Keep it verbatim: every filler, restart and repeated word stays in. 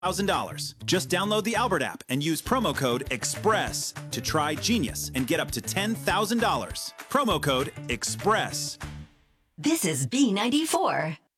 one thousand dollars. Just download the Albert app and use promo code EXPRESS to try Genius and get up to ten thousand dollars. Promo code EXPRESS. This is B ninety-four.